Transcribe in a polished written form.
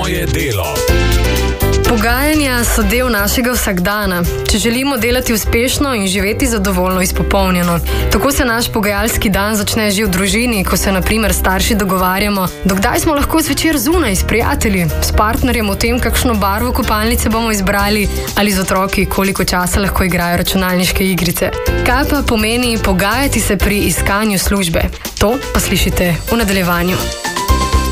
Moje delo. Pogajanja so del našega vsakdana, če želimo delati uspešno in živeti zadovoljno izpopolnjeno. Tako se naš pogajalski dan začne že v družini, ko se na primer starši dogovarjamo, dokdaj smo lahko zvečer zunaj s prijatelji, s partnerjem o tem, kakšno barvo kopalnice bomo izbrali, ali z otroki, koliko časa lahko igrajo računalniške igrice. Kaj pa pomeni pogajati se pri iskanju službe? To pa slišite v nadaljevanju.